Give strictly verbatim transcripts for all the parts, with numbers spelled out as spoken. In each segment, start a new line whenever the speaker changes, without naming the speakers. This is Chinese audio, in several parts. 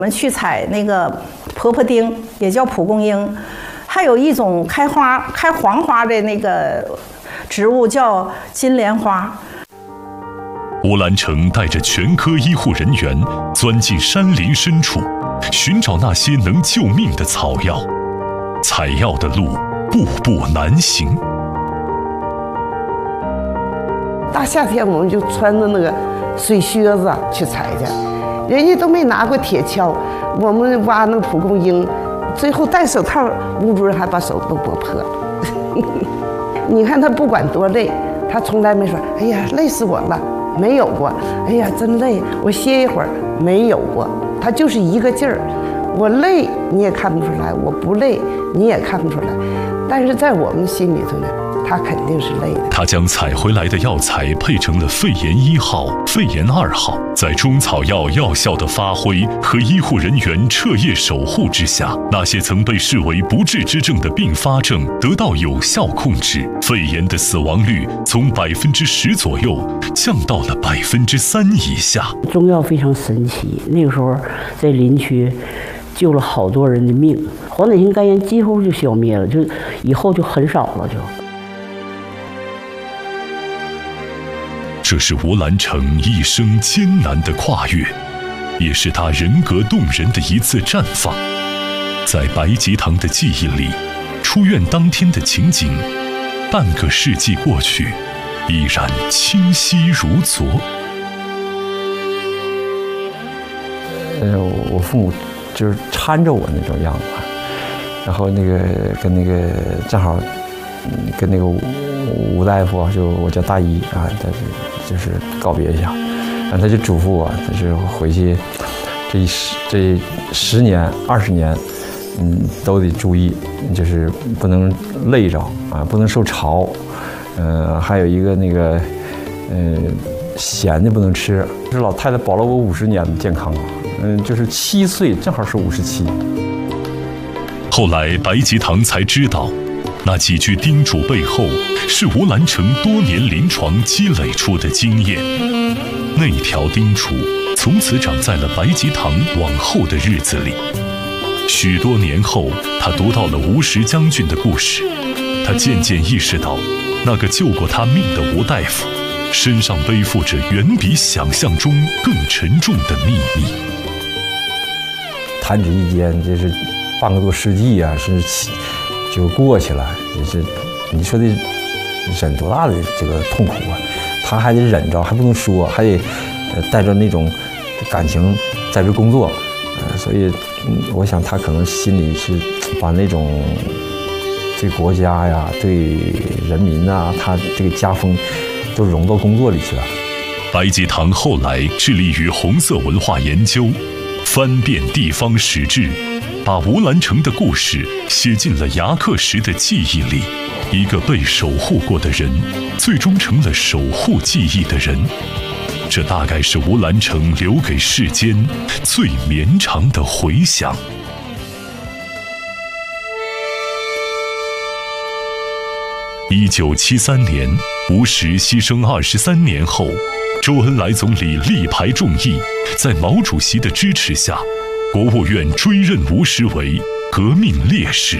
我们去采那个婆婆丁，也叫蒲公英，还有一种开花、开黄花的那个植物叫金莲花。
吴兰成带着全科医护人员钻进山林深处，寻找那些能救命的草药。采药的路步步难行。
大夏天我们就穿着那个水靴子去采去。 人家都没拿过铁锹，我们挖那蒲公英，最后戴手套，吴主任还把手都磨破了。你看他不管多累，他从来没说“哎呀，累死我了”，没有过。哎呀，真累，我歇一会儿，没有过。他就是一个劲儿，我累你也看不出来，我不累你也看不出来。但是在我们心里头呢，他肯定是累的。
他将采回来的药材配成了肺炎一号、肺炎二号，在中草药药效的发挥和医护人员彻夜守护之下，那些曾被视为不治之症的并发症得到有效控制，肺炎的死亡率从百分之十左右降到了百分之三以下。
中药非常神奇，那个时候在林区救了好多人的命，黄疸性肝炎几乎就消灭了，就以后就很少了就。
这是吴兰成一生艰难的跨越，也是他人格动人的一次绽放。在白吉堂的记忆里，出院当天的情景，半个世纪过去，依然清晰如昨。
呃，我父母就是搀着我那种样子，然后那个跟那个正好，嗯，跟那个吴吴大夫，就我叫大姨啊，他是。 就是告别一下，然后他就嘱咐我，就是回去这一十这十年二十年，嗯，都得注意，就是不能累着啊，不能受潮，嗯、呃，还有一个那个，嗯、呃，咸的不能吃。这老太太保了我五十年的健康，嗯、呃，就是七岁正好是五十七。
后来白吉堂才知道。 那几句叮嘱背后，是吴兰成多年临床积累出的经验。那条叮嘱，从此长在了白吉堂往后的日子里。许多年后，他读到了吴石将军的故事，他渐渐意识到，那个救过他命的吴大夫，身上背负着远比想象中更沉重的秘密。
弹指一间，这是半个多世纪啊，甚至七。 就过去了，也是，你说的忍多大的这个痛苦啊！他还得忍着，还不能说，还得呃带着那种感情在这工作，呃，所以嗯，我想他可能心里是把那种对国家呀、对人民啊，他这个家风都融到工作里去了。
白吉堂后来致力于红色文化研究，翻遍地方史志。 把吴兰成的故事写进了牙刻石的记忆里，一个被守护过的人，最终成了守护记忆的人。这大概是吴兰成留给世间最绵长的回响。一九七三年，吴石牺牲二十三年后，周恩来总理力排众议，在毛主席的支持下。 国务院追认吴石为革命烈士。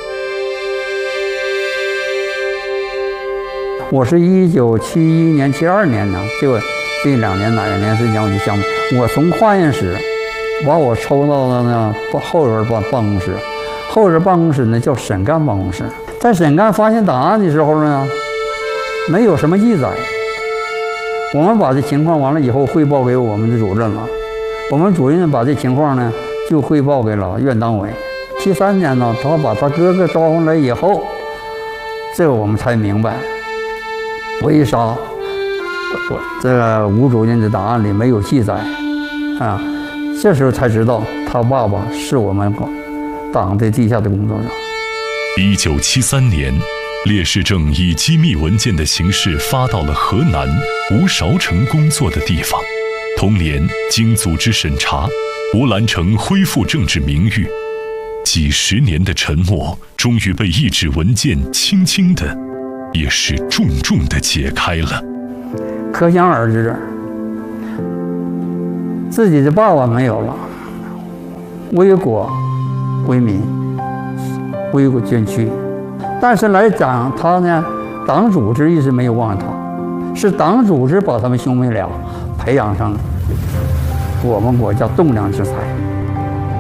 我是一九七一年、七二年呢，就这两年哪一年时间我就想，我从化验室把我抽到了那后边办办公室，后边办公室呢叫沈干办公室。在沈干发现档案的时候呢，没有什么记载。我们把这情况完了以后汇报给我们的主任了。 我们主任把这情况呢，就汇报给了院党委。七三年呢，他把他哥哥招回来以后，这个我们才明白，为啥这个吴主任的档案里没有记载啊？这时候才知道他爸爸是我们党的地下的工作者。
一九七三年，烈士证以机密文件的形式发到了河南吴韶城工作的地方。 同年，经组织审查，吴兰成恢复政治名誉。几十年的沉默，终于被一纸文件轻轻的，也是重重的解开了。
可想而知，自己的爸爸没有了， 为国为民，为国捐躯。但是来讲他呢，党组织一直没有忘他，是党组织把他们兄妹俩培养成我们国家栋梁之才。